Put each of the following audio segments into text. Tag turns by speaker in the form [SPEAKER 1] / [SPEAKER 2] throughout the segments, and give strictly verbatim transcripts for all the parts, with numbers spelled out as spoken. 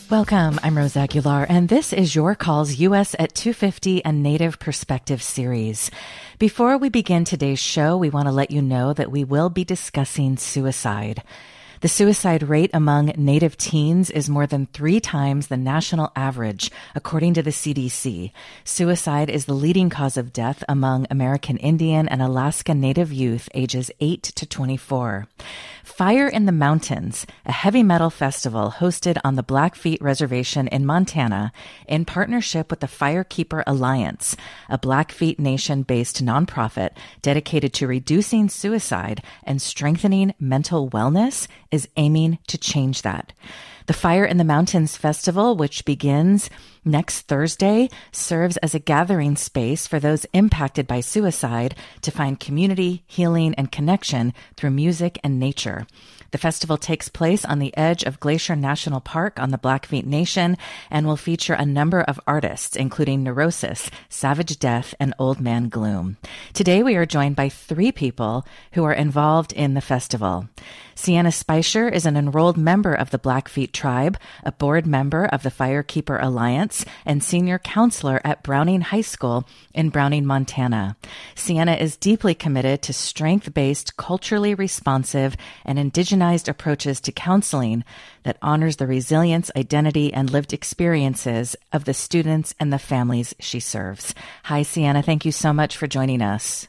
[SPEAKER 1] Welcome, I'm Rose Aguilar, and this is Your Calls U S at two fifty, a Native Perspective series. Before we begin today's show, we want to let you know that we will be discussing suicide. The suicide rate among Native teens is more than three times the national average, according to the C D C. Suicide is the leading cause of death among American Indian and Alaska Native youth ages eight to twenty-four. Fire in the Mountains, a heavy metal festival hosted on the Blackfeet Reservation in Montana in partnership with the Firekeeper Alliance, a Blackfeet Nation-based nonprofit dedicated to reducing suicide and strengthening mental wellness, is aiming to change that. The Fire in the Mountains Festival, which begins next Thursday, serves as a gathering space for those impacted by suicide to find community, healing, and connection through music and nature. The festival takes place on the edge of Glacier National Park on the Blackfeet Nation and will feature a number of artists, including Neurosis, Savage Death, and Old Man Gloom. Today, we are joined by three people who are involved in the festival. Sienna Speicher is an enrolled member of the Blackfeet tribe, a board member of the Firekeeper Alliance, and senior counselor at Browning High School in Browning, Montana. Sienna is deeply committed to strength-based, culturally responsive, and indigenized approaches to counseling that honors the resilience, identity, and lived experiences of the students and the families she serves. Hi, Sienna. Thank you so much for joining us.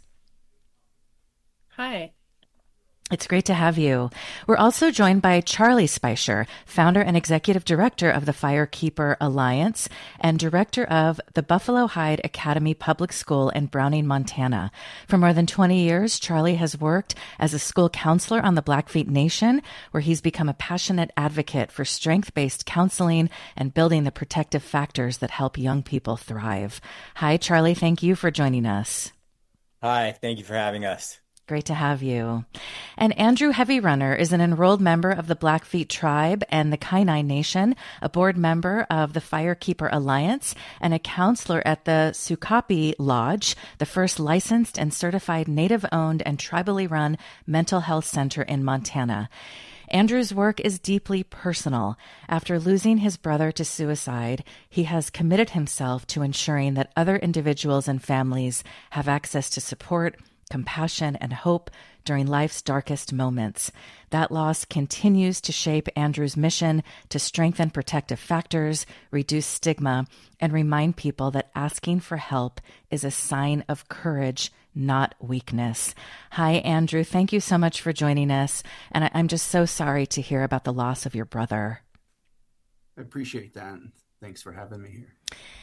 [SPEAKER 2] Hi.
[SPEAKER 1] It's great to have you. We're also joined by Charlie Speicher, founder and executive director of the Firekeeper Alliance and director of the Buffalo Hide Academy Public School in Browning, Montana. For more than twenty years, Charlie has worked as a school counselor on the Blackfeet Nation, where he's become a passionate advocate for strength-based counseling and building the protective factors that help young people thrive. Hi, Charlie. Thank you for joining us.
[SPEAKER 3] Hi. Thank you for having us.
[SPEAKER 1] Great to have you. And Andrew Heavy Runner is an enrolled member of the Blackfeet tribe and the Kainai Nation, a board member of the Firekeeper Alliance, and a counselor at the Sukapi Lodge, the first licensed and certified Native-owned and tribally run mental health center in Montana. Andrew's work is deeply personal. After losing his brother to suicide, he has committed himself to ensuring that other individuals and families have access to support, compassion, and hope during life's darkest moments. That loss continues to shape Andrew's mission to strengthen protective factors, reduce stigma, and remind people that asking for help is a sign of courage, not weakness. Hi, Andrew. Thank you so much for joining us. And I- I'm just so sorry to hear about the loss of your brother.
[SPEAKER 4] I appreciate that. Thanks for having me here.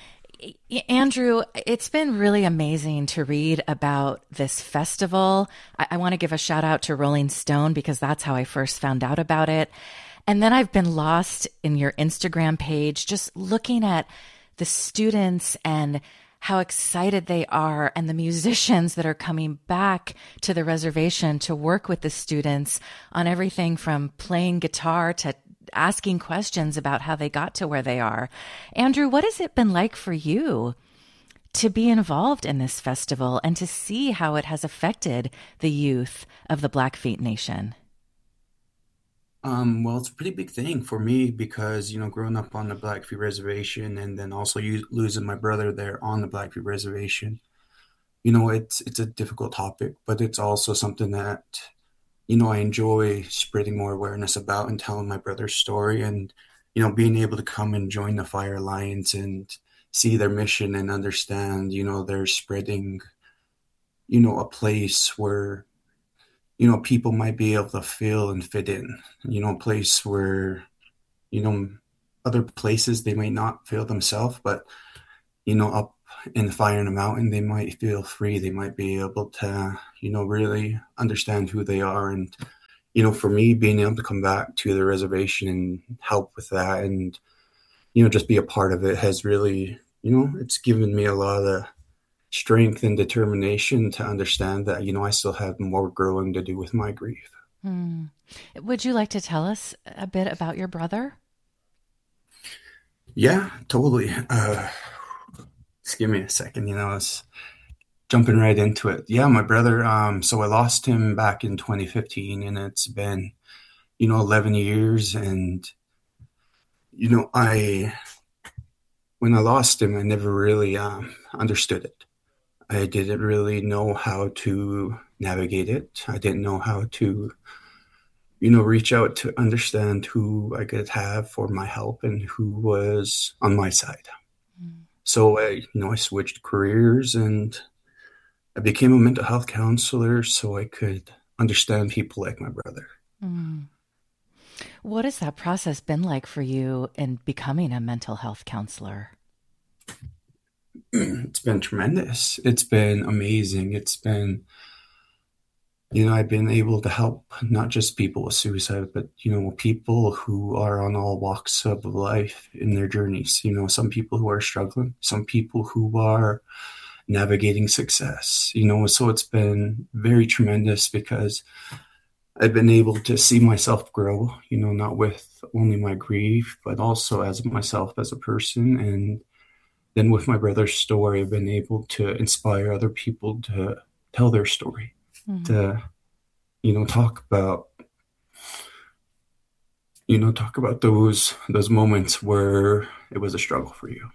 [SPEAKER 1] Andrew, it's been really amazing to read about this festival. I, I want to give a shout out to Rolling Stone because that's how I first found out about it. And then I've been lost in your Instagram page, just looking at the students and how excited they are and the musicians that are coming back to the reservation to work with the students on everything from playing guitar to asking questions about how they got to where they are. Andrew, what has it been like for you to be involved in this festival and to see how it has affected the youth of the Blackfeet Nation?
[SPEAKER 4] Um, well, it's a pretty big thing for me because, you know, growing up on the Blackfeet Reservation and then also u- losing my brother there on the Blackfeet Reservation, you know, it's it's a difficult topic, but it's also something that you know, I enjoy spreading more awareness about and telling my brother's story and, you know, being able to come and join the Fire Alliance and see their mission and understand, you know, they're spreading, you know, a place where, you know, people might be able to feel and fit in, you know, a place where, you know, other places they might not feel themselves, but, you know, up in the Fire in the Mountain, they might feel free. They might be able to, you know, really understand who they are. And, you know, for me, being able to come back to the reservation and help with that and, you know, just be a part of it has really, you know, it's given me a lot of strength and determination to understand that, you know, I still have more growing to do with my grief.
[SPEAKER 1] Hmm. Would you like to tell us a bit about your brother?
[SPEAKER 4] Yeah, totally. Uh, just give me a second, you know, I was jumping right into it. Yeah, my brother, um, so I lost him back in twenty fifteen and it's been, you know, eleven years and, You know, I when I lost him, I never really um, understood it. I didn't really know how to navigate it. I didn't know how to, you know, reach out to understand who I could have for my help and who was on my side. So I, you know, I switched careers and I became a mental health counselor so I could understand people like my brother.
[SPEAKER 1] Mm. What has that process been like for you in becoming a mental health counselor?
[SPEAKER 4] It's been tremendous. It's been amazing. It's been, you know, I've been able to help not just people with suicide, but, you know, people who are on all walks of life in their journeys. You know, some people who are struggling, some people who are navigating success, you know, so it's been very tremendous because I've been able to see myself grow, you know, not with only my grief, but also as myself as a person. And then with my brother's story, I've been able to inspire other people to tell their story,
[SPEAKER 1] Mm.
[SPEAKER 4] to, you know, talk about, you know, talk about those those moments where it was a struggle for you.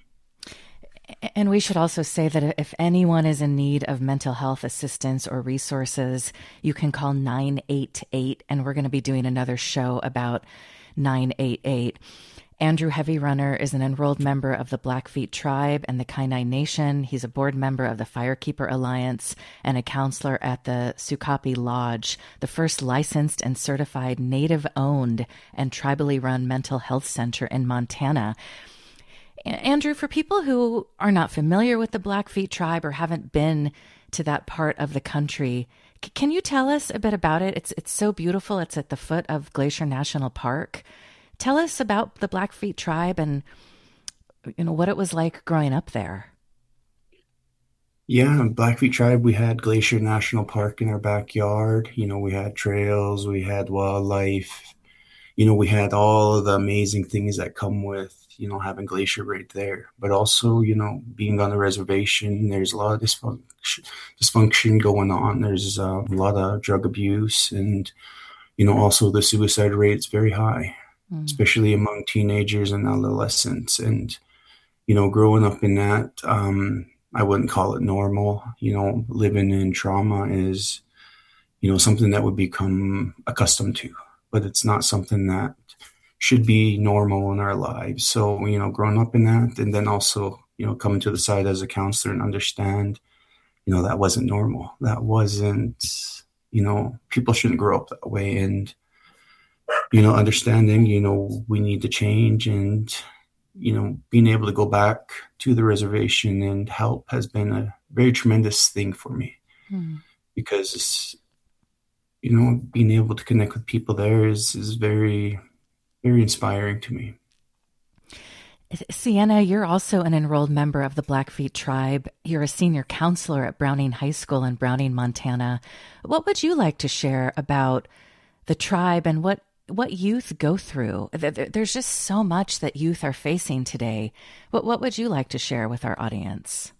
[SPEAKER 1] And we should also say that if anyone is in need of mental health assistance or resources, you can call nine eight eight. And we're going to be doing another show about nine eight eight. Andrew Heavy Runner is an enrolled member of the Blackfeet Tribe and the Kainai Nation. He's a board member of the Firekeeper Alliance and a counselor at the Sukapi Lodge, the first licensed and certified Native-owned and tribally run mental health center in Montana. Andrew, for people who are not familiar with the Blackfeet tribe or haven't been to that part of the country, c- can you tell us a bit about it? It's it's so beautiful. It's at the foot of Glacier National Park. Tell us about the Blackfeet tribe and you know what it was like growing up there.
[SPEAKER 4] Yeah, Blackfeet Tribe, we had Glacier National Park in our backyard. You know, we had trails, we had wildlife, you know, we had all of the amazing things that come with, you know, having Glacier right there. But also, you know, being on the reservation, there's a lot of dysfunction, dysfunction going on. There's uh, a lot of drug abuse, and, you know, also the suicide rate's very high,
[SPEAKER 1] Mm.
[SPEAKER 4] especially among teenagers and adolescents. And, you know, growing up in that, um, I wouldn't call it normal. You know, living in trauma is, you know, something that would become accustomed to, but it's not something that should be normal in our lives. So, you know, growing up in that and then also, you know, coming to the side as a counselor and understand, you know, that wasn't normal. That wasn't, you know, people shouldn't grow up that way. And, you know, understanding, you know, we need to change and, you know, being able to go back to the reservation and help has been a very tremendous thing for me
[SPEAKER 1] Mm.
[SPEAKER 4] because, you know, being able to connect with people there is, is very, very inspiring to me.
[SPEAKER 1] Sienna, you're also an enrolled member of the Blackfeet tribe. You're a senior counselor at Browning High School in Browning, Montana. What would you like to share about the tribe and what what youth go through? There's just so much that youth are facing today. What what would you like to share with our audience?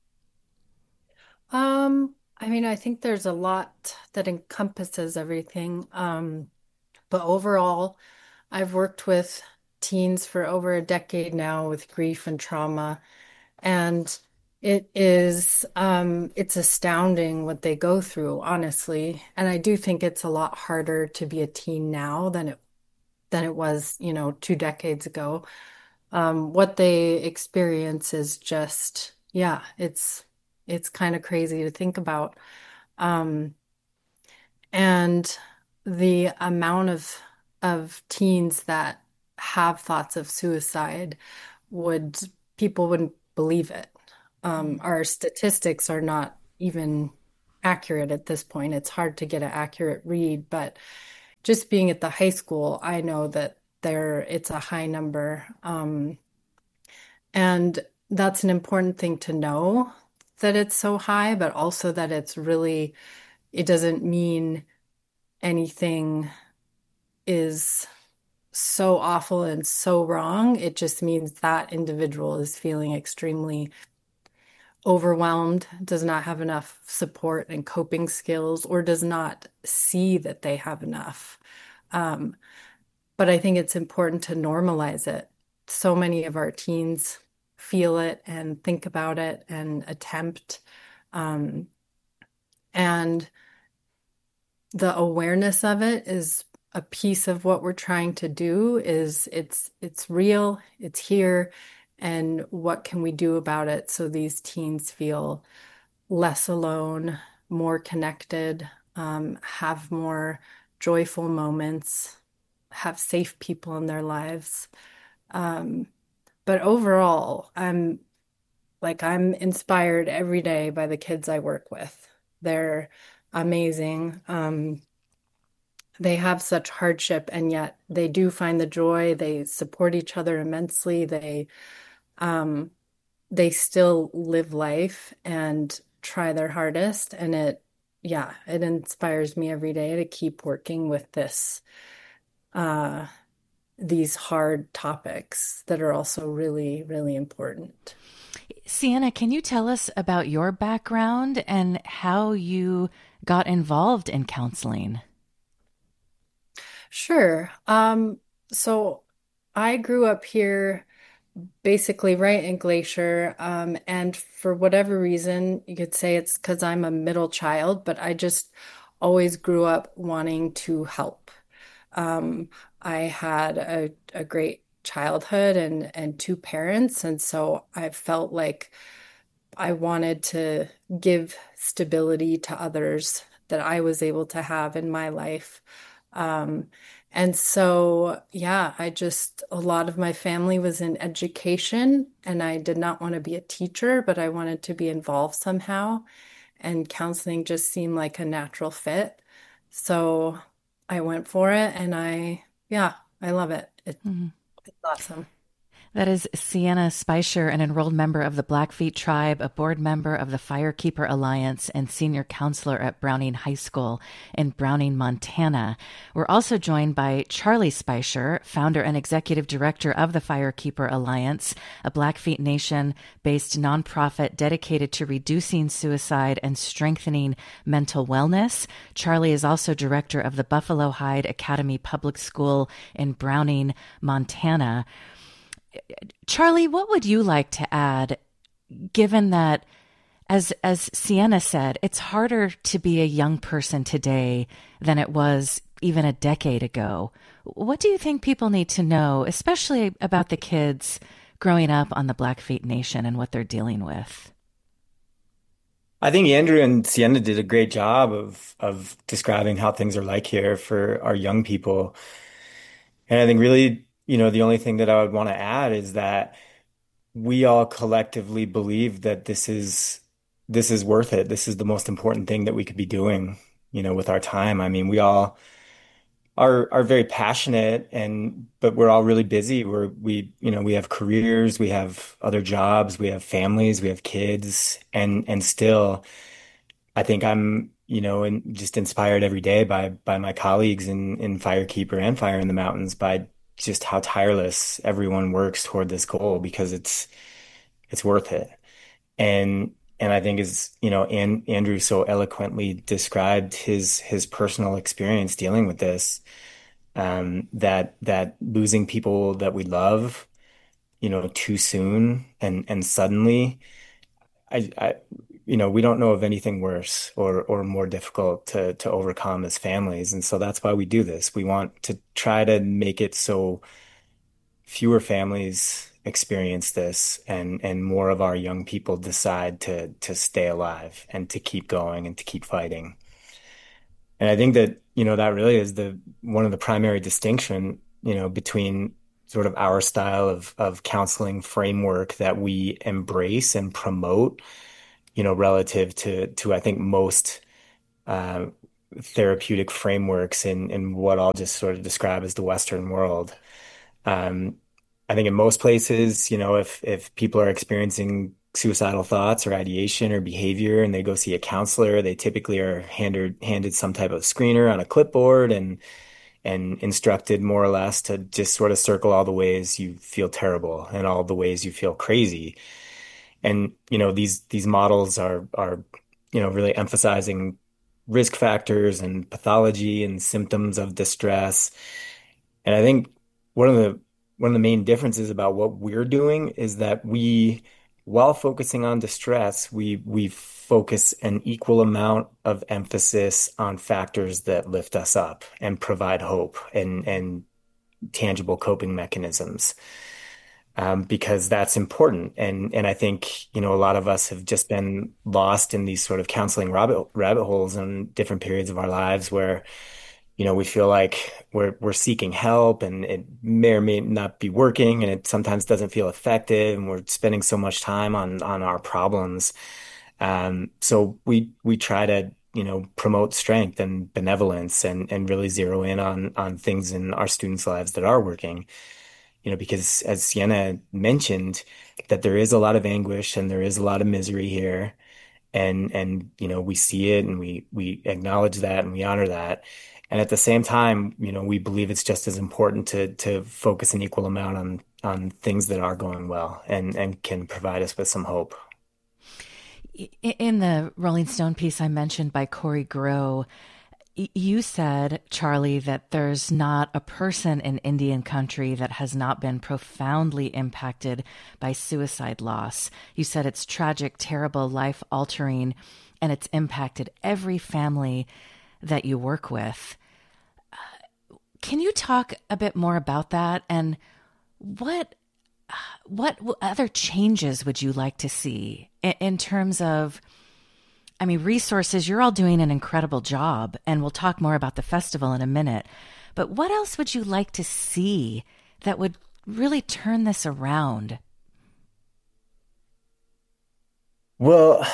[SPEAKER 2] Um, I mean, I think there's a lot that encompasses everything. Um, but overall, I've worked with teens for over a decade now with grief and trauma, and it is um it's astounding what they go through, honestly. And I do think it's a lot harder to be a teen now than it than it was, you know, two decades ago. Um, what they experience is just, yeah, it's it's kind of crazy to think about. Um, and the amount of of teens that have thoughts of suicide would people wouldn't believe it. Um,
[SPEAKER 1] Mm.
[SPEAKER 2] our statistics are not even accurate at this point. It's hard to get an accurate read, but just being at the high school, I know that there it's a high number. Um, and that's an important thing to know that it's so high, but also that it's really, it doesn't mean anything is so awful and so wrong. It just means that individual is feeling extremely overwhelmed, does not have enough support and coping skills, or does not see that they have enough. Um, but I think it's important to normalize it. so many of our teens feel it and think about it and attempt. Um, and the awareness of it is a piece of what we're trying to do is it's it's real, it's here, and what can we do about it so these teens feel less alone, more connected, um, have more joyful moments, have safe people in their lives. Um, but overall, I'm like I'm inspired every day by the kids I work with. They're amazing. Um, they have such hardship and yet they do find the joy. They support each other immensely. They um, they still live life and try their hardest. And it, yeah, it inspires me every day to keep working with this, uh, these hard topics that are also really, really important.
[SPEAKER 1] Sienna, can you tell us about your background and how you got involved in counseling?
[SPEAKER 2] Sure. Um, so I grew up here basically right in Glacier. Um, and for whatever reason, you could say it's because I'm a middle child, but I just always grew up wanting to help. Um, I had a, a great childhood and, and two parents. And so I felt like I wanted to give stability to others that I was able to have in my life. Um, and so, yeah, I just, a lot of my family was in education, and I did not want to be a teacher, but I wanted to be involved somehow. And counseling just seemed like a natural fit. So I went for it, and I, yeah, I love it. It
[SPEAKER 1] Mhm.
[SPEAKER 2] it's awesome.
[SPEAKER 1] That is Sienna Speicher, an enrolled member of the Blackfeet Tribe, a board member of the Firekeeper Alliance, and senior counselor at Browning High School in Browning, Montana. We're also joined by Charlie Speicher, founder and executive director of the Firekeeper Alliance, a Blackfeet Nation-based nonprofit dedicated to reducing suicide and strengthening mental wellness. Charlie is also director of the Buffalo Hide Academy Public School in Browning, Montana. Charlie, what would you like to add, given that, as as Sienna said, it's harder to be a young person today than it was even a decade ago? What do you think people need to know, especially about the kids growing up on the Blackfeet Nation and what they're dealing with?
[SPEAKER 3] I think Andrew and Sienna did a great job of of describing how things are like here for our young people. And I think really, you know, the only thing that I would want to add is that we all collectively believe that this is this is worth it. This is the most important thing that we could be doing, you know, with our time. I mean, we all are are very passionate and but we're all really busy. We're we, you know, we have careers, we have other jobs, we have families, we have kids, and and still I think I'm, you know, and just inspired every day by by my colleagues in in Firekeeper and Fire in the Mountains by just how tireless everyone works toward this goal because it's it's worth it. And and I think as, you know, and Andrew so eloquently described his his personal experience dealing with this, um, that that losing people that we love, you know, too soon and and suddenly. I, I, you know, we don't know of anything worse or or more difficult to to overcome as families, and so that's why we do this. We want to try to make it so fewer families experience this, and and more of our young people decide to to stay alive and to keep going and to keep fighting. And I think that, you know, that really is the one of the primary distinction, you know, between sort of our style of of counseling framework that we embrace and promote, you know, relative to to I think most uh, therapeutic frameworks in in what I'll just sort of describe as the Western world. Um, I think in most places, you know, if if people are experiencing suicidal thoughts or ideation or behavior and they go see a counselor, they typically are handed handed some type of screener on a clipboard and and instructed more or less to just sort of circle all the ways you feel terrible and all the ways you feel crazy. And, you know, these these models are are, you know, really emphasizing risk factors and pathology and symptoms of distress. And I think one of the one of the main differences about what we're doing is that we, while focusing on distress, we we focus an equal amount of emphasis on factors that lift us up and provide hope and and tangible coping mechanisms. Um, because that's important. And and I think, you know, a lot of us have just been lost in these sort of counseling rabbit rabbit holes in different periods of our lives where, you know, we feel like we're we're seeking help and it may or may not be working and it sometimes doesn't feel effective and we're spending so much time on on our problems. Um, so we we try to, you know, promote strength and benevolence and and really zero in on on things in our students' lives that are working. You know, because as Sienna mentioned, that there is a lot of anguish and there is a lot of misery here. And and you know, we see it and we we acknowledge that and we honor that. And at the same time, you know, we believe it's just as important to to focus an equal amount on on things that are going well and and can provide us with some hope.
[SPEAKER 1] In the Rolling Stone piece I mentioned by Corey Grow, you said, Charlie, that there's not a person in Indian country that has not been profoundly impacted by suicide loss. You said it's tragic, terrible, life altering, and it's impacted every family that you work with. Can you talk a bit more about that? And what what other changes would you like to see in, in terms of, I mean, resources? You're all doing an incredible job, and we'll talk more about the festival in a minute. But what else would you like to see that would really turn this around?
[SPEAKER 3] Well,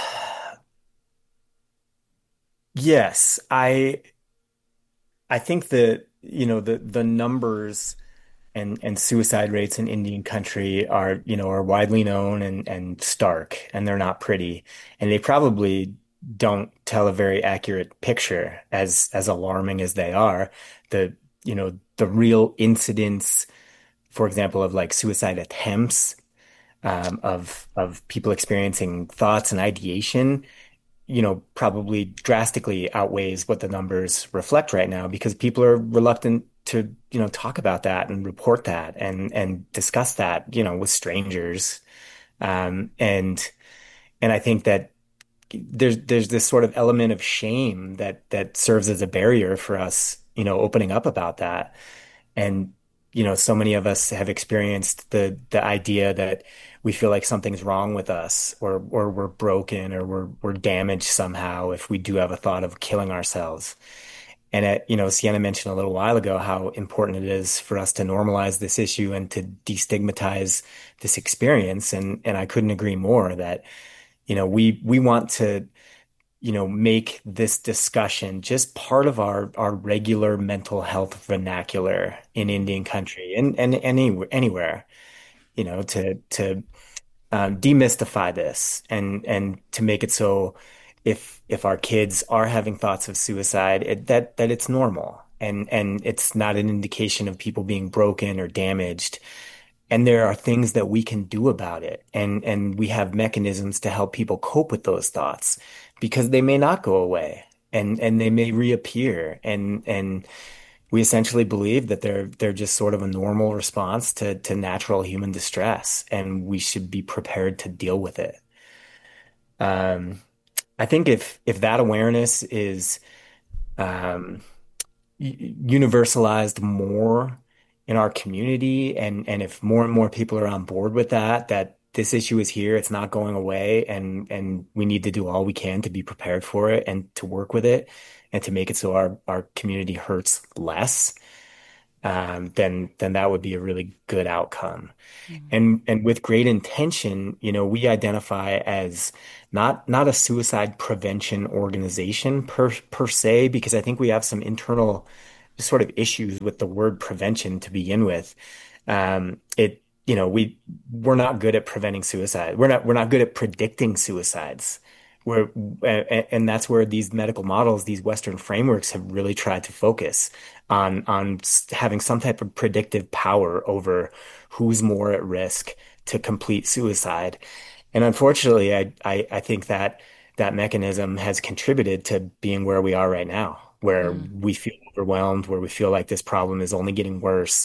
[SPEAKER 3] yes, I I think that, you know, the the numbers and and suicide rates in Indian country are, you know, are widely known and and stark, and they're not pretty, and they probably don't tell a very accurate picture, as as alarming as they are. The, you know, the real incidence, for example, of like suicide attempts, um, of of people experiencing thoughts and ideation, you know, probably drastically outweighs what the numbers reflect right now because people are reluctant to, you know, talk about that and report that and and discuss that, you know, with strangers. Um, and and I think that there's there's this sort of element of shame that that serves as a barrier for us, you know, opening up about that. And, you know, so many of us have experienced the the idea that we feel like something's wrong with us or or we're broken or we're we're damaged somehow if we do have a thought of killing ourselves. And it, you know, Sienna mentioned a little while ago how important it is for us to normalize this issue and to destigmatize this experience. And and I couldn't agree more that, you know, we we want to, you know, make this discussion just part of our our regular mental health vernacular in Indian country and and anywhere anywhere, you know, to to um, demystify this and and to make it so if if our kids are having thoughts of suicide, it, that that it's normal and and it's not an indication of people being broken or damaged. And there are things that we can do about it. And, and we have mechanisms to help people cope with those thoughts because they may not go away and, and they may reappear. And, and we essentially believe that they're, they're just sort of a normal response to, to natural human distress. And we should be prepared to deal with it. Um, I think if, if that awareness is, um, universalized more in our community and and if more and more people are on board with that that this issue is here, it's not going away, and and we need to do all we can to be prepared for it and to work with it and to make it so our our community hurts less, um, then then that would be a really good outcome.
[SPEAKER 1] Mm.
[SPEAKER 3] And and with great intention, you know, we identify as not not a suicide prevention organization per per se, because I think we have some internal sort of issues with the word prevention to begin with. Um, it, you know, we we're not good at preventing suicide. We're not we're not good at predicting suicides. We're, and, and that's where these medical models, these Western frameworks have really tried to focus on on s- having some type of predictive power over who's more at risk to complete suicide. And unfortunately, I, I, I think that that mechanism has contributed to being where we are right now, where
[SPEAKER 1] Mm.
[SPEAKER 3] we feel overwhelmed, where we feel like this problem is only getting worse.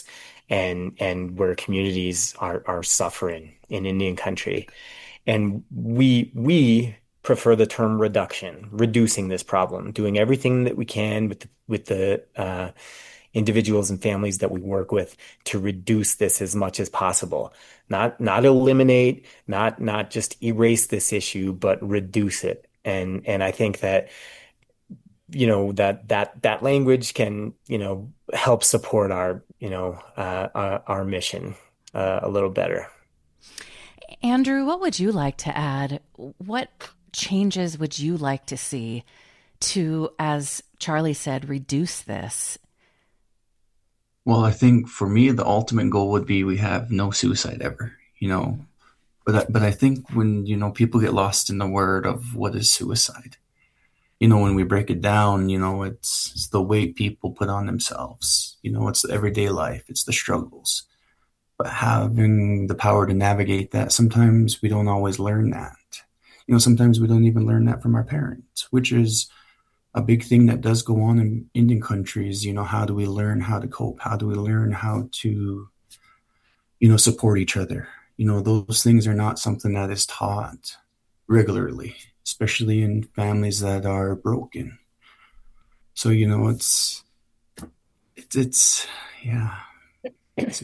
[SPEAKER 3] and and where communities are are suffering in Indian country. And we we prefer the term reduction, reducing this problem, doing everything that we can with the, with the uh, individuals and families that we work with to reduce this as much as possible. Not not eliminate, not not just erase this issue, but reduce it. And and I think that, you know, that that that language can, you know, help support our, you know, uh, our, our mission uh, a little better.
[SPEAKER 1] Andrew, what would you like to add? What changes would you like to see to, as Charlie said, reduce this?
[SPEAKER 4] Well, I think for me, the ultimate goal would be we have no suicide ever, you know. But I, but I think when, you know, people get lost in the word of what is suicide, you know, when we break it down, you know, it's, it's the weight people put on themselves. You know, it's the everyday life, it's the struggles. But having the power to navigate that, sometimes we don't always learn that. You know, sometimes we don't even learn that from our parents, which is a big thing that does go on in Indian countries. You know, how do we learn how to cope? How do we learn how to, you know, support each other? You know, those things are not something that is taught regularly, especially in families that are broken. So, you know, it's, it's, it's yeah, it's,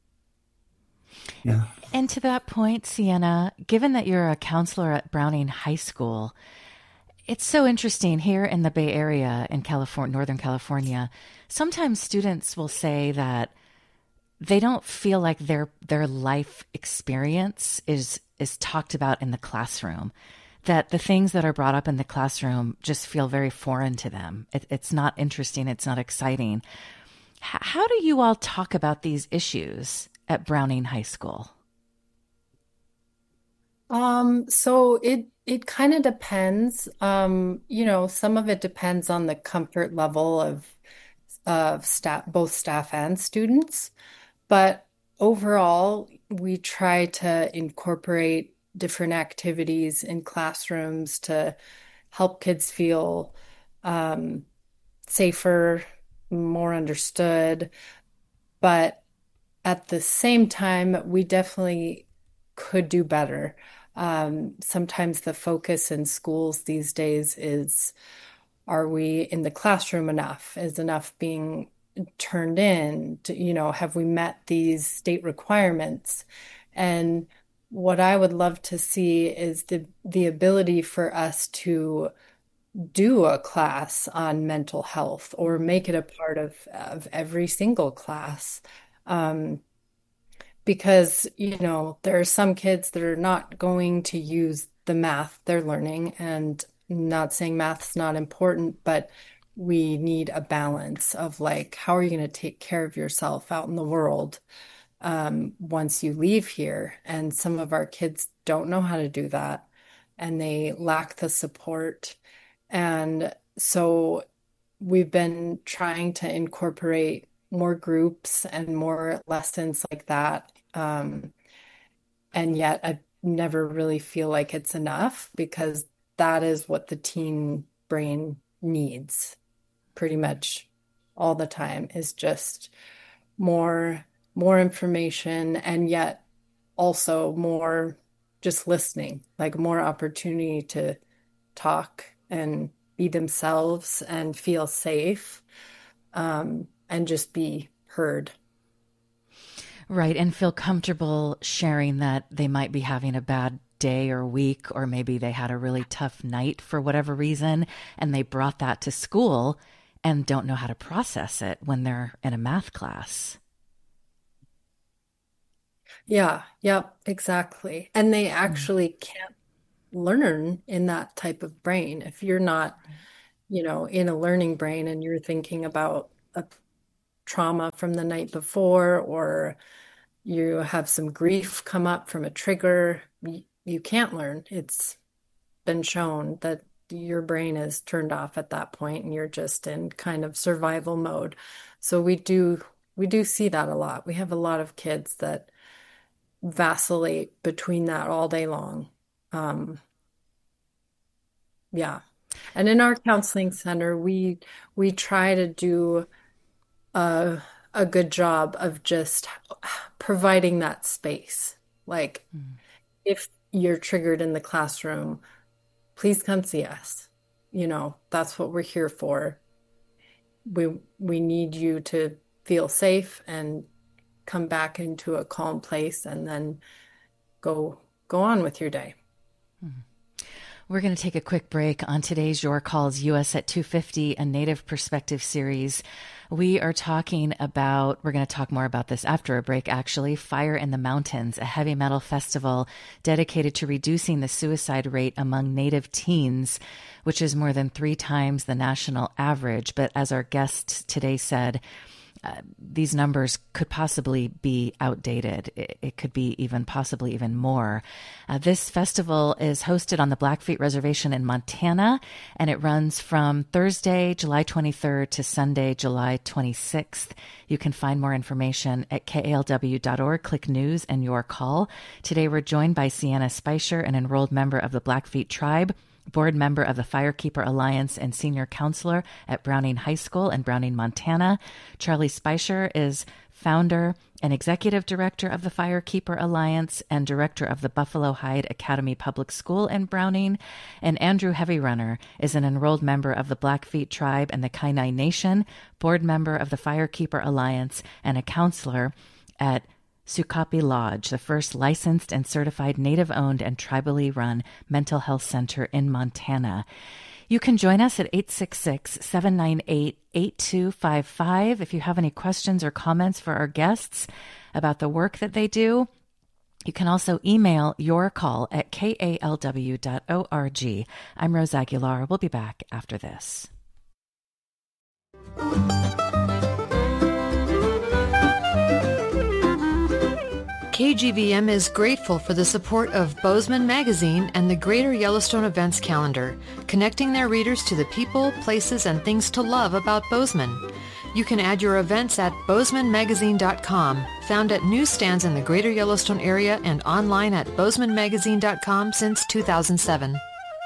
[SPEAKER 4] yeah.
[SPEAKER 1] And to that point, Sienna, given that you're a counselor at Browning High School, it's so interesting here in the Bay Area in California, Northern California. Sometimes students will say that they don't feel like their their life experience is is talked about in the classroom. That the things that are brought up in the classroom just feel very foreign to them. It, it's not interesting. It's not exciting. H- how do you all talk about these issues at Browning High School?
[SPEAKER 2] Um, so it it kind of depends. Um, you know, some of it depends on the comfort level of of staff, both staff and students. But overall, we try to incorporate different activities in classrooms to help kids feel um, safer, more understood. But at the same time, we definitely could do better. Um, sometimes the focus in schools these days is, are we in the classroom enough? Is enough being turned in? To, you know, have we met these state requirements? And what I would love to see is the the ability for us to do a class on mental health or make it a part of, of every single class. Um, because, you know, there are some kids that are not going to use the math they're learning, and not saying math's not important, but we need a balance of like, how are you going to take care of yourself out in the world um, once you leave here? And some of our kids don't know how to do that, and they lack the support. And so we've been trying to incorporate more groups and more lessons like that. Um, and yet I never really feel like it's enough, because that is what the teen brain needs pretty much all the time, is just more more information, and yet also more just listening, like more opportunity to talk and be themselves and feel safe, um, and just be heard.
[SPEAKER 1] Right. And feel comfortable sharing that they might be having a bad day or week, or maybe they had a really tough night for whatever reason, and they brought that to school and don't know how to process it when they're in a math class.
[SPEAKER 2] Yeah, yep, exactly. And they actually can't learn in that type of brain. If you're not, you know, in a learning brain and you're thinking about a trauma from the night before, or you have some grief come up from a trigger, you, you can't learn. It's been shown that your brain is turned off at that point and you're just in kind of survival mode. So we do we do see that a lot. We have a lot of kids that vacillate between that all day long. Um, yeah. And in our counseling center, we we try to do a a good job of just providing that space. Like,
[SPEAKER 1] Mm.
[SPEAKER 2] if you're triggered in the classroom, please come see us. You know, that's what we're here for. We we need you to feel safe and come back into a calm place and then go go on with your day.
[SPEAKER 1] We're going to take a quick break on today's Your Calls U S at two fifty, a Native Perspective series. We are talking about, we're going to talk more about this after a break, actually, Fire in the Mountains, a heavy metal festival dedicated to reducing the suicide rate among Native teens, which is more than three times the national average. But as our guest today said, Uh, these numbers could possibly be outdated. It, it could be even possibly even more. Uh, this festival is hosted on the Blackfeet Reservation in Montana, and it runs from Thursday, July twenty-third to Sunday, July twenty-sixth. You can find more information at K A L W dot org. Click News and Your Call. Today we're joined by Sienna Speicher, an enrolled member of the Blackfeet tribe, board member of the Firekeeper Alliance, and senior counselor at Browning High School in Browning, Montana. Charlie Speicher is founder and executive director of the Firekeeper Alliance and director of the Buffalo Hide Academy Public School in Browning. And Andrew Heavyrunner is an enrolled member of the Blackfeet tribe and the Kainai Nation, board member of the Firekeeper Alliance, and a counselor at Sukapi Lodge, the first licensed and certified Native-owned and tribally run mental health center in Montana. You can join us at eight six six, seven nine eight, eight two five five if you have any questions or comments for our guests about the work that they do. You can also email your call at K A L W dot org. I'm Rose Aguilar. We'll be back after this.
[SPEAKER 5] K G V M is grateful for the support of Bozeman Magazine and the Greater Yellowstone Events Calendar, connecting their readers to the people, places, and things to love about Bozeman. You can add your events at bozeman magazine dot com, found at newsstands in the Greater Yellowstone area and online at bozeman magazine dot com since two thousand seven.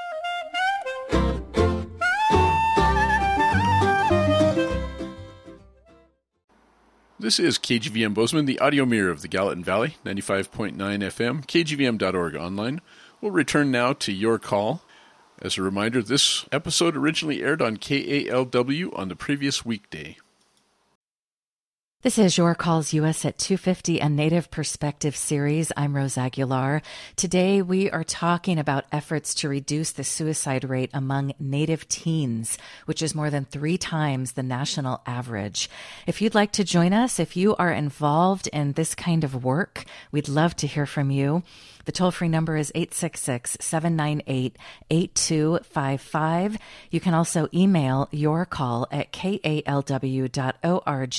[SPEAKER 6] This is K G V M Bozeman, the audio mirror of the Gallatin Valley, ninety-five point nine F M, K G V M dot org online. We'll return now to Your Call. As a reminder, this episode originally aired on K A L W on the previous weekday.
[SPEAKER 1] This is Your Calls U S at two fifty, a Native Perspective series. I'm Rose Aguilar. Today we are talking about efforts to reduce the suicide rate among Native teens, which is more than three times the national average. If you'd like to join us, if you are involved in this kind of work, we'd love to hear from you. The toll-free number is eight six six, seven nine eight, eight two five five. You can also email your call at K A L W dot org.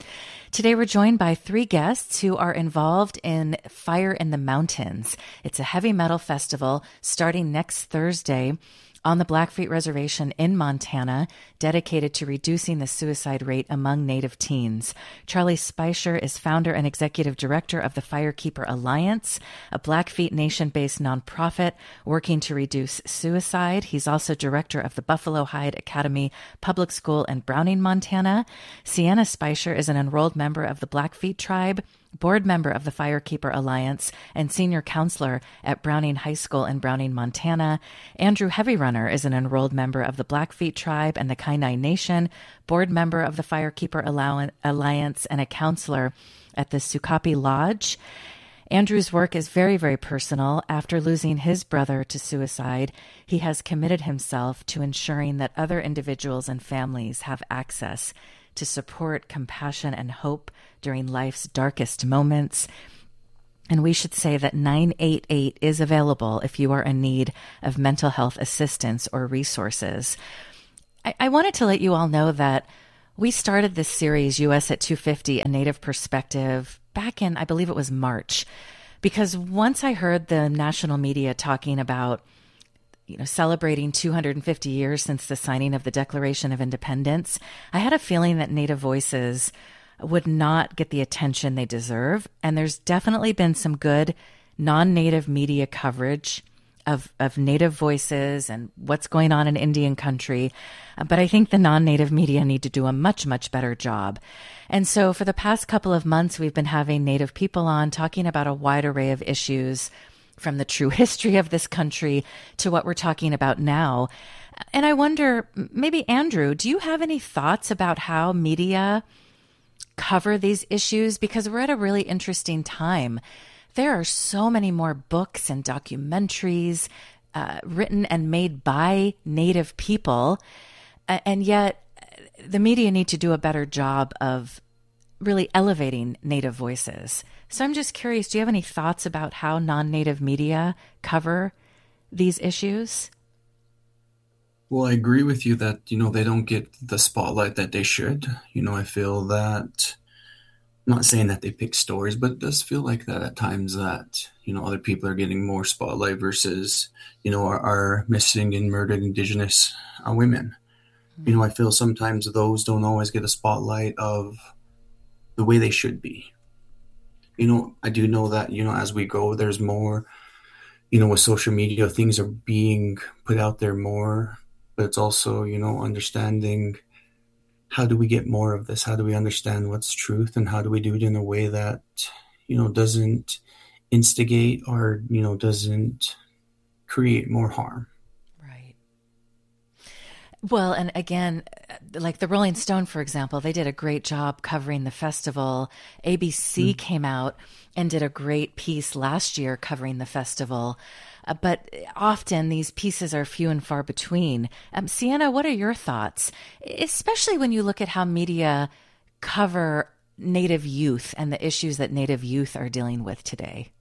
[SPEAKER 1] Today we're joined by three guests who are involved in Fire in the Mountains. It's a heavy metal festival starting next Thursday on the Blackfeet Reservation in Montana, dedicated to reducing the suicide rate among Native teens. Charlie Speicher is founder and executive director of the Firekeeper Alliance, a Blackfeet Nation-based nonprofit working to reduce suicide. He's also director of the Buffalo Hide Academy Public School in Browning, Montana. Sienna Speicher is an enrolled member of the Blackfeet tribe, board member of the Firekeeper Alliance, and senior counselor at Browning High School in Browning, Montana. Andrew Heavyrunner is an enrolled member of the Blackfeet tribe and the Kainai Nation, board member of the Firekeeper Alliance, and a counselor at the Sukapi Lodge. Andrew's work is very, very personal. After losing his brother to suicide, he has committed himself to ensuring that other individuals and families have access to support, compassion, and hope during life's darkest moments. And we should say that nine eight eight is available if you are in need of mental health assistance or resources. I, I wanted to let you all know that we started this series, U S at two fifty, a Native Perspective, back in, I believe it was March, because once I heard the national media talking about you know, celebrating two hundred fifty years since the signing of the Declaration of Independence, I had a feeling that Native voices would not get the attention they deserve. And there's definitely been some good non-Native media coverage of, of Native voices and what's going on in Indian country. But I think the non-Native media need to do a much, much better job. And so for the past couple of months, we've been having Native people on talking about a wide array of issues, from the true history of this country to what we're talking about now. And I wonder, maybe Andrew, do you have any thoughts about how media cover these issues? Because we're at a really interesting time. There are so many more books and documentaries uh, written and made by Native people, and yet the media need to do a better job of really elevating Native voices. So I'm just curious, do you have any thoughts about how non-Native media cover these issues?
[SPEAKER 4] Well, I agree with you that, you know, they don't get the spotlight that they should. You know, I feel that, I'm not saying that they pick stories, but it does feel like that at times, that, you know, other people are getting more spotlight versus, you know, our, our missing and murdered Indigenous uh, women. Mm-hmm. You know, I feel sometimes those don't always get a spotlight of the way they should be. You know, I do know that, you know, as we go, there's more, you know, with social media, things are being put out there more, but it's also, you know, understanding, how do we get more of this? How do we understand what's truth, and how do we do it in a way that, you know, doesn't instigate or, you know, doesn't create more harm?
[SPEAKER 1] Right. Well, and again, like the Rolling Stone, for example, they did a great job covering the festival. A B C mm. came out and did a great piece last year covering the festival. Uh, but often these pieces are few and far between. Um, Sienna, what are your thoughts, especially when you look at how media cover Native youth and the issues that Native youth are dealing with today?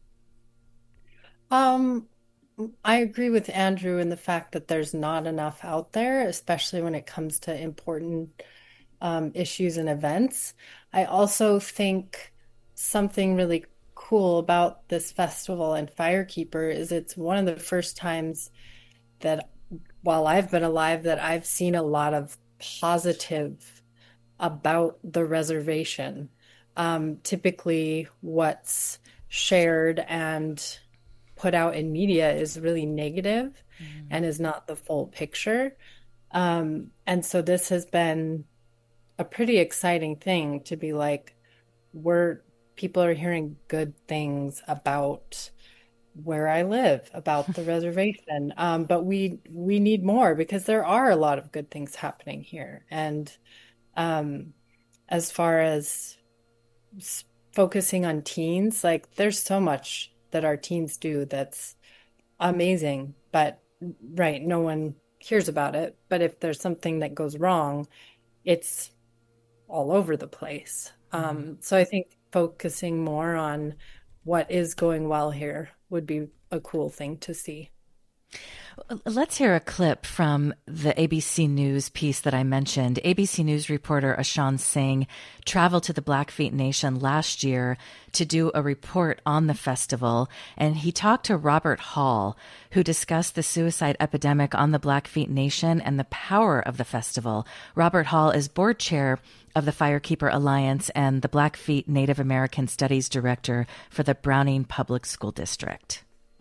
[SPEAKER 2] Um, I agree with Andrew in the fact that there's not enough out there, especially when it comes to important um, issues and events. I also think something really cool about this festival and Firekeeper is it's one of the first times that, while I've been alive, that I've seen a lot of positive about the reservation. Um, typically what's shared and put out in media is really negative mm. and is not the full picture. Um, and so this has been a pretty exciting thing to be like, we're people are hearing good things about where I live, about the reservation. Um, but we we need more, because there are a lot of good things happening here. And um, as far as s- focusing on teens, like there's so much that our teens do that's amazing. But right, no one hears about it. But if there's something that goes wrong, it's all over the place. Um, so I think focusing more on what is going well here would be a cool thing to see.
[SPEAKER 1] Let's hear a clip from the A B C News piece that I mentioned. A B C News reporter Ashan Singh traveled to the Blackfeet Nation last year to do a report on the festival, and he talked to Robert Hall, who discussed the suicide epidemic on the Blackfeet Nation and the power of the festival. Robert Hall is board chair of the Firekeeper Alliance and the Blackfeet Native American Studies Director for the Browning Public School District.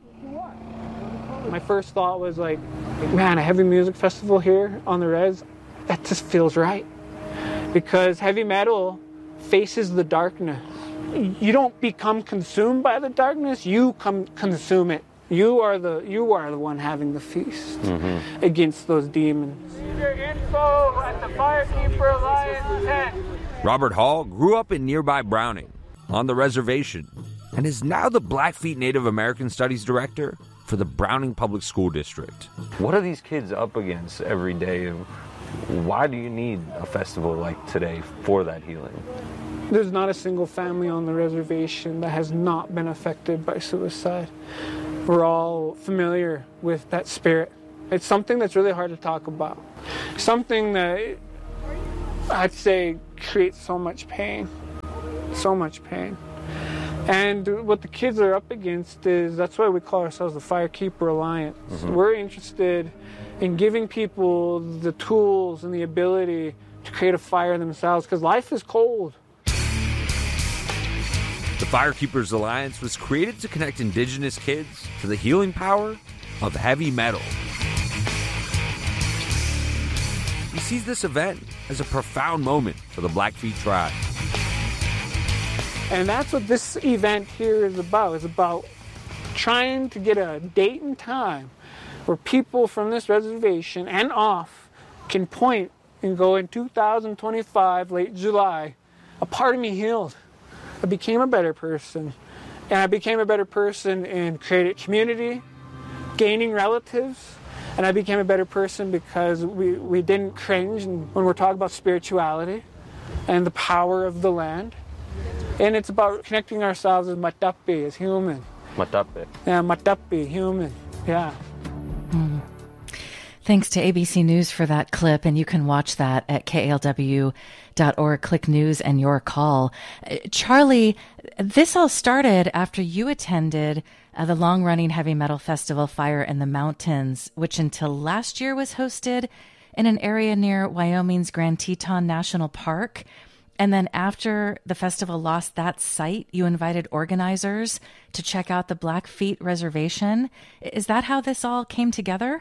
[SPEAKER 7] My first thought was like, man, a heavy music festival here on the res, that just feels right. Because heavy metal faces the darkness. You don't become consumed by the darkness, you come consume it. You are the you are the one having the feast mm-hmm. against those demons. Leave your info at the Firekeeper Alliance tent.
[SPEAKER 8] Robert Hall grew up in nearby Browning on the reservation and is now the Blackfeet Native American Studies Director for the Browning Public School District.
[SPEAKER 9] What are these kids up against every day? Why do you need a festival like today for that healing?
[SPEAKER 7] There's not a single family on the reservation that has not been affected by suicide. We're all familiar with that spirit. It's something that's really hard to talk about. Something that I'd say creates so much pain, so much pain. And what the kids are up against is, that's why we call ourselves the Firekeeper Alliance. Mm-hmm. We're interested in giving people the tools and the ability to create a fire themselves, because life is cold.
[SPEAKER 8] The Firekeepers Alliance was created to connect Indigenous kids to the healing power of heavy metal. He sees this event as a profound moment for the Blackfeet tribe.
[SPEAKER 7] And that's what this event here is about. It's about trying to get a date and time where people from this reservation and off can point and go, in two thousand twenty-five, late July, a part of me healed. I became a better person. And I became a better person in creating community, gaining relatives, and I became a better person because we, we didn't cringe when we're talking about spirituality and the power of the land. And it's about connecting ourselves as Matapi, as human.
[SPEAKER 9] Matape.
[SPEAKER 7] Yeah, Matapi, human. Yeah.
[SPEAKER 1] Mm. Thanks to A B C News for that clip, and you can watch that at K A L W dot org. Click News and Your Call. Uh, Charlie, this all started after you attended uh, the long-running heavy metal festival Fire in the Mountains, which until last year was hosted in an area near Wyoming's Grand Teton National Park. And then after the festival lost that site, you invited organizers to check out the Blackfeet Reservation. Is that how this all came together?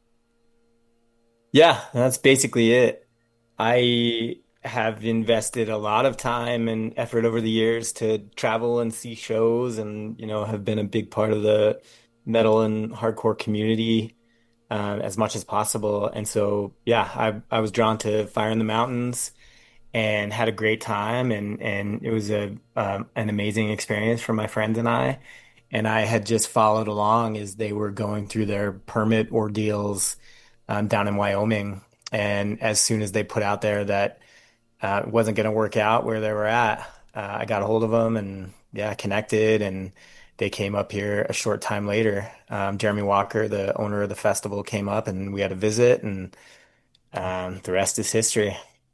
[SPEAKER 3] Yeah, that's basically it. I have invested a lot of time and effort over the years to travel and see shows and, you know, have been a big part of the metal and hardcore community uh, as much as possible. And so, yeah, I, I was drawn to Fire in the Mountains and had a great time. And, and it was a um, an amazing experience for my friends and I. And I had just followed along as they were going through their permit ordeals um, down in Wyoming. And as soon as they put out there that uh, it wasn't going to work out where they were at, uh, I got a hold of them and yeah, connected, and they came up here a short time later. Um, Jeremy Walker, the owner of the festival, came up and we had a visit, and um, the rest is history.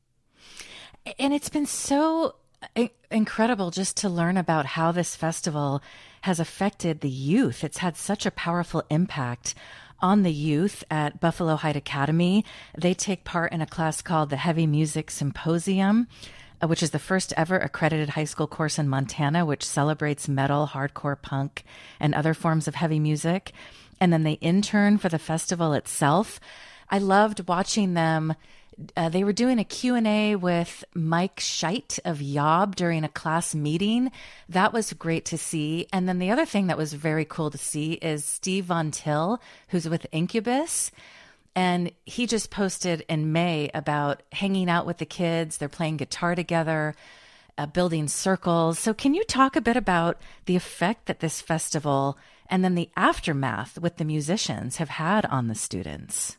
[SPEAKER 1] And it's been so i- incredible just to learn about how this festival has affected the youth. It's had such a powerful impact on the youth at Buffalo Heights Academy. They take part in a class called the Heavy Music Symposium, uh, which is the first ever accredited high school course in Montana, which celebrates metal, hardcore punk, and other forms of heavy music. And then they intern for the festival itself. I loved watching them. Uh, they were doing a Q and A with Mike Scheit of Yob during a class meeting. That was great to see. And then the other thing that was very cool to see is Steve Von Till, who's with Incubus. And he just posted in May about hanging out with the kids. They're playing guitar together, uh, building circles. So can you talk a bit about the effect that this festival and then the aftermath with the musicians have had on the students?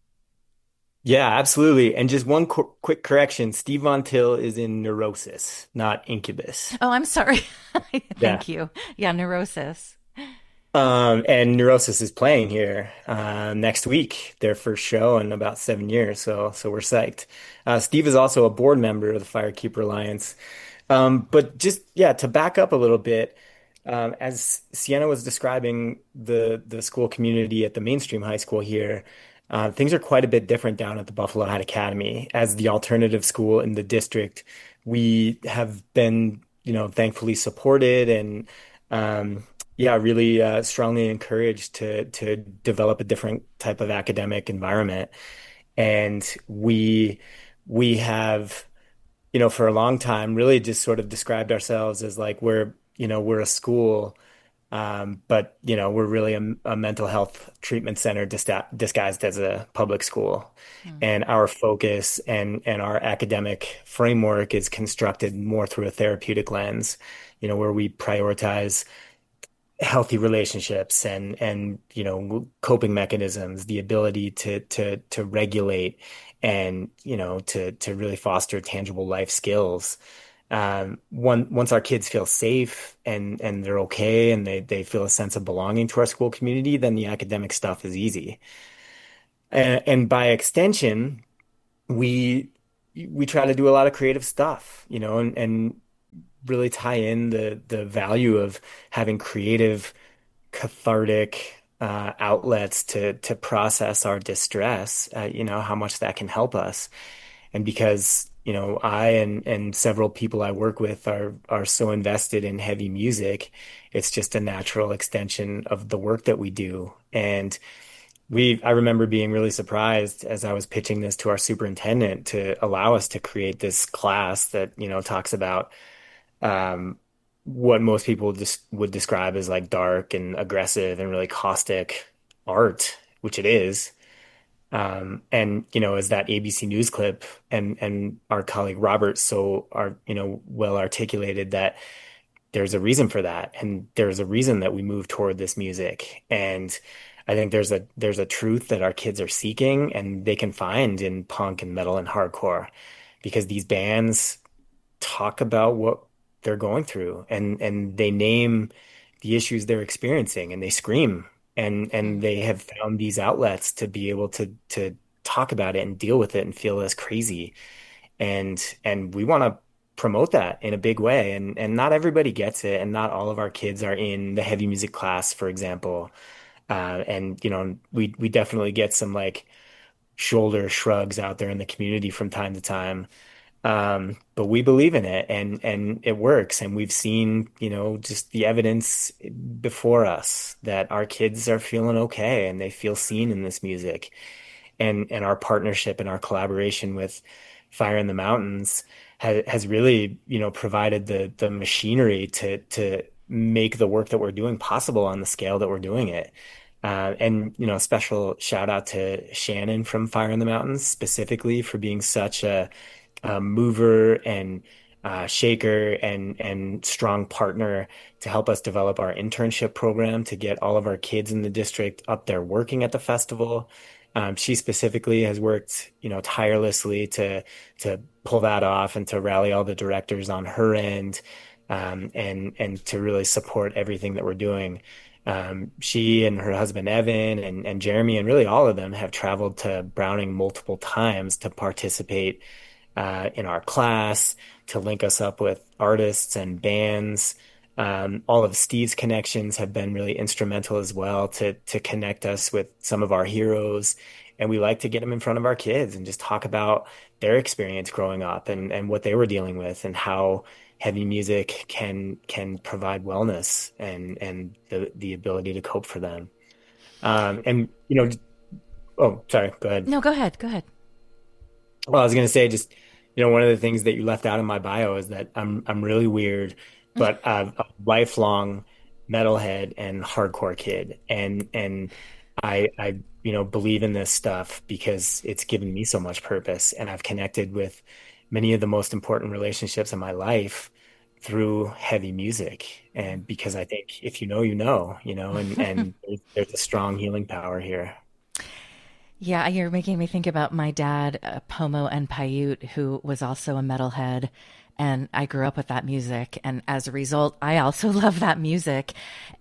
[SPEAKER 3] Yeah, absolutely. And just one qu quick correction. Steve Von Till is in Neurosis, not Incubus.
[SPEAKER 1] Oh, I'm sorry. Thank
[SPEAKER 3] Yeah.
[SPEAKER 1] you. Yeah, Neurosis.
[SPEAKER 3] Um, and Neurosis is playing here uh, next week, their first show in about seven years. So, so we're psyched. Uh, Steve is also a board member of the Firekeeper Alliance. Um, but just, yeah, to back up a little bit, um, as Sienna was describing the the school community at the mainstream high school here, uh, things are quite a bit different down at the Buffalo Heights Academy. As the alternative school in the district, we have been, you know, thankfully supported and um, yeah, really uh, strongly encouraged to to develop a different type of academic environment. And we we have, you know, for a long time really just sort of described ourselves as like we're, you know, we're a school, um, but you know, we're really a, a mental health treatment center disda- disguised as a public school.
[SPEAKER 1] Mm.
[SPEAKER 3] And our focus and and our academic framework is constructed more through a therapeutic lens, you know, where we prioritize healthy relationships and and you know coping mechanisms, the ability to to to regulate and you know to to really foster tangible life skills. Um, one, once our kids feel safe and and they're okay and they they feel a sense of belonging to our school community, then the academic stuff is easy. And, and by extension, we we try to do a lot of creative stuff, you know, and and really tie in the the value of having creative, cathartic uh, outlets to to process our distress. Uh, you know how much that can help us, and because you know, I and and several people I work with are are so invested in heavy music. It's just a natural extension of the work that we do. And we, I remember being really surprised as I was pitching this to our superintendent to allow us to create this class that, you know, talks about um, what most people just would describe as like dark and aggressive and really caustic art, which it is. Um, and you know, as that A B C News clip and and our colleague Robert so are you know well articulated that there's a reason for that, and there's a reason that we move toward this music. And I think there's a there's a truth that our kids are seeking, and they can find in punk and metal and hardcore, because these bands talk about what they're going through, and and they name the issues they're experiencing, and they scream, and and they have found these outlets to be able to to talk about it and deal with it and feel less crazy. And and we want to promote that in a big way, and and not everybody gets it, and not all of our kids are in the heavy music class, for example. Uh, and you know, we we definitely get some like shoulder shrugs out there in the community from time to time. Um, but we believe in it, and and it works, and we've seen, you know, just the evidence before us that our kids are feeling okay and they feel seen in this music. And and our partnership and our collaboration with Fire in the Mountains has has really, you know, provided the the machinery to to make the work that we're doing possible on the scale that we're doing it. Uh, and you know, special shout out to Shannon from Fire in the Mountains specifically for being such a, a mover and uh, shaker and and strong partner to help us develop our internship program to get all of our kids in the district up there working at the festival. Um, she specifically has worked, you know, tirelessly to to pull that off and to rally all the directors on her end, um, and and to really support everything that we're doing. Um, she and her husband Evan and, and Jeremy and really all of them have traveled to Browning multiple times to participate uh, in our class, to link us up with artists and bands. Um, all of Steve's connections have been really instrumental as well to to connect us with some of our heroes. And we like to get them in front of our kids and just talk about their experience growing up and, and what they were dealing with, and how heavy music can can provide wellness and and the the ability to cope for them. Um, and you know, oh, sorry, go ahead.
[SPEAKER 1] No, go ahead. Go ahead.
[SPEAKER 3] Well, I was gonna say, just you know, one of the things that you left out in my bio is that I'm I'm really weird, but I'm a lifelong metalhead and hardcore kid, and and I I you know believe in this stuff because it's given me so much purpose, and I've connected with many of the most important relationships in my life through heavy music. And because I think if you know, you know, you know, and and there's, there's a strong healing power here.
[SPEAKER 1] Yeah, you're making me think about my dad, uh, Pomo and Paiute, who was also a metalhead. And I grew up with that music. And as a result, I also love that music.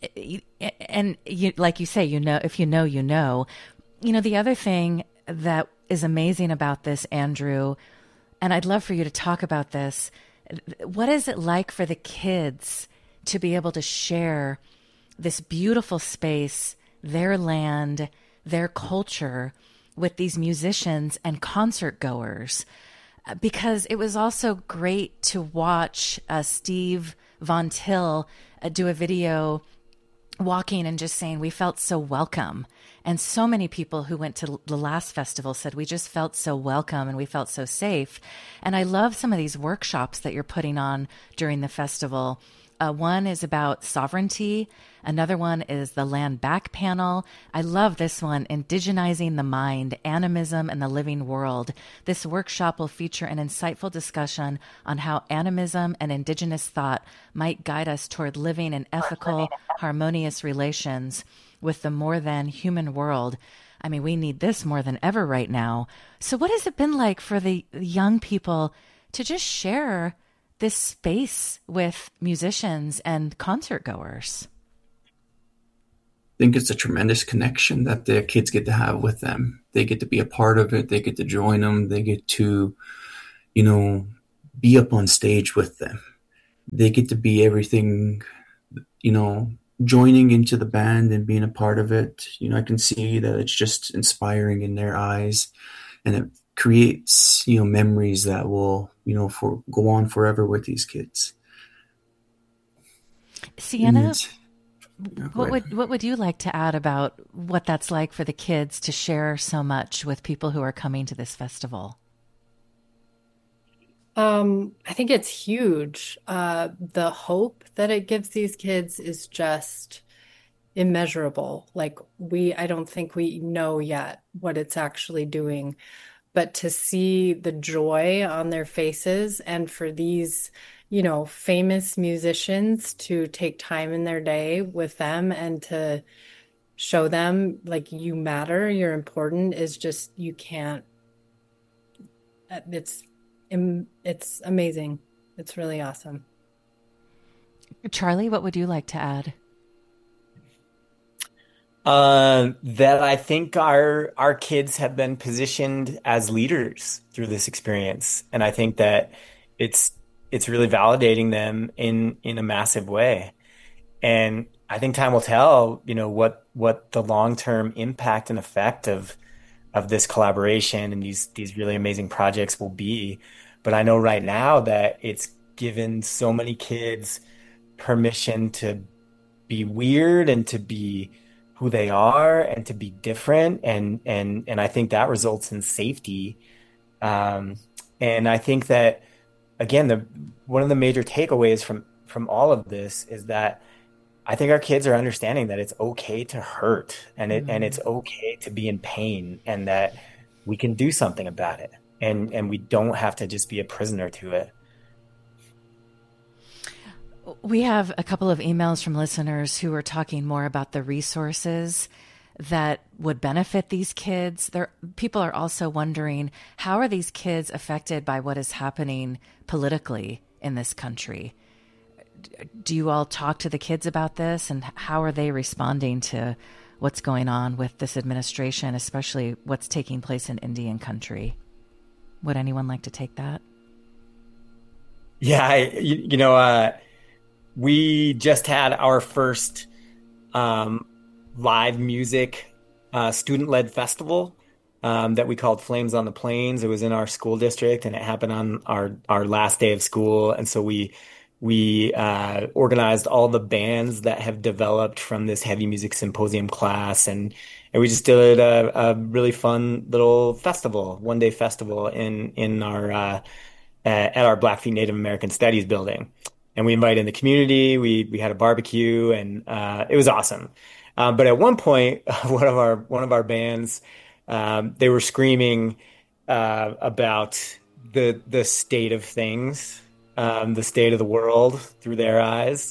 [SPEAKER 1] And you, like you say, you know, if you know, you know. You know, the other thing that is amazing about this, Andrew, and I'd love for you to talk about this, what is it like for the kids to be able to share this beautiful space, their land, their culture, with these musicians and concert goers? Because it was also great to watch uh, Steve Von Till uh, do a video walking and just saying we felt so welcome. And so many people who went to the last festival said we just felt so welcome and we felt so safe. And I love some of these workshops that you're putting on during the festival. Uh, one is about sovereignty. Another one is the Land Back panel. I love this one, Indigenizing the Mind, Animism and the Living World. This workshop will feature an insightful discussion on how animism and indigenous thought might guide us toward living in ethical, harmonious relations with the more than human world. I mean, we need this more than ever right now. So what has it been like for the young people to just share this space with musicians and concert goers?
[SPEAKER 4] I think it's a tremendous connection that the kids get to have with them. They get to be a part of it. They get to join them. They get to, you know, be up on stage with them. They get to be everything, you know, joining into the band and being a part of it. You know, I can see that it's just inspiring in their eyes, and it creates, you know, memories that will, you know, for go on forever with these kids.
[SPEAKER 1] Sienna,
[SPEAKER 4] Yeah,
[SPEAKER 1] what would what would you like to add about what that's like for the kids to share so much with people who are coming to this festival?
[SPEAKER 2] Um, I think it's huge. Uh, the hope that it gives these kids is just immeasurable. Like we, I don't think we know yet what it's actually doing, but to see the joy on their faces and for these, you know, famous musicians to take time in their day with them and to show them like you matter, you're important is just, you can't, it's, it's amazing. It's really awesome.
[SPEAKER 1] Charlie, what would you like to add?
[SPEAKER 3] Uh, that I think our our kids have been positioned as leaders through this experience, and I think that it's it's really validating them in in a massive way. And I think time will tell, you know, what what the long-term impact and effect of of this collaboration and these these really amazing projects will be. But I know right now that it's given so many kids permission to be weird and to be who they are and to be different, and and and I think that results in safety. Um, and I think that again, the one of the major takeaways from from all of this is that I think our kids are understanding that it's okay to hurt and it and it's okay to be in pain, and that we can do something about it, and and we don't have to just be a prisoner to it.
[SPEAKER 1] We have a couple of emails from listeners who are talking more about the resources that would benefit these kids. There, people are also wondering, how are these kids affected by what is happening politically in this country? Do you all talk to the kids about this, and how are they responding to what's going on with this administration, especially what's taking place in Indian country? Would anyone like to take that?
[SPEAKER 3] Yeah, I, you, you know, uh, we just had our first um, live music uh, student-led festival um, that we called Flames on the Plains. It was in our school district, and it happened on our our last day of school. And so we we uh, organized all the bands that have developed from this heavy music symposium class, and and we just did a, a really fun little festival, one day festival in in our uh, at our Blackfeet Native American Studies building. And we invited in the community. We we had a barbecue, and uh, it was awesome. Um, but at one point, one of our one of our bands, um, they were screaming uh, about the the state of things, um, the state of the world through their eyes.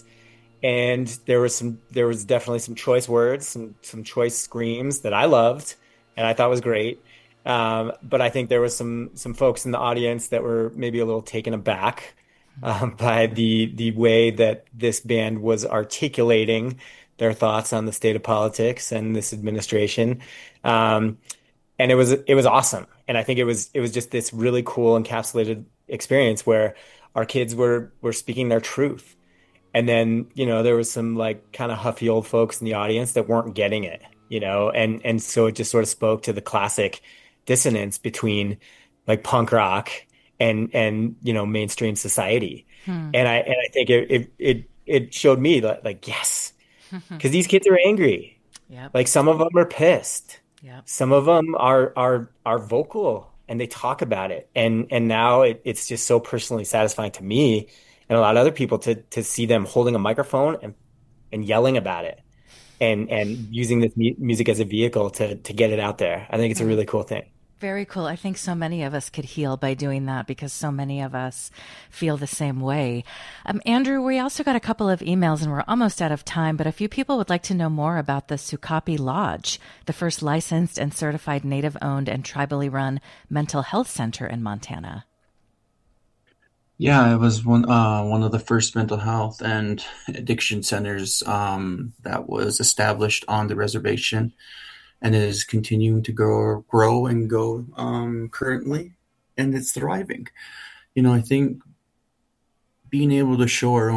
[SPEAKER 3] And there was some there was definitely some choice words, some some choice screams that I loved and I thought was great. Um, but I think there was some some folks in the audience that were maybe a little taken aback Um, by the the way that this band was articulating their thoughts on the state of politics and this administration, um, and it was it was awesome. And I think it was it was just this really cool encapsulated experience where our kids were were speaking their truth, and then you know there was some like kind of huffy old folks in the audience that weren't getting it, you know, and and so it just sort of spoke to the classic dissonance between like punk rock and and you know mainstream society. hmm. and I and I think it it it, it showed me like, like yes, because these kids are angry.
[SPEAKER 1] Yep.
[SPEAKER 3] Like some of them are pissed.
[SPEAKER 1] Yep.
[SPEAKER 3] Some of them are are are vocal and they talk about it, and and now it, it's just so personally satisfying to me and a lot of other people to to see them holding a microphone and and yelling about it, and and using this mu- music as a vehicle to to get it out there. I think it's a really cool thing.
[SPEAKER 1] Very cool. I think so many of us could heal by doing that because so many of us feel the same way. Um, Andrew, we also got a couple of emails and we're almost out of time, but a few people would like to know more about the Sukapi Lodge, the first licensed and certified Native-owned and tribally run mental health center in Montana.
[SPEAKER 4] Yeah, it was one uh, one of the first mental health and addiction centers um, that was established on the reservation, and is continuing to grow, grow and go um, currently, and it's thriving. You know, I think being able to show our own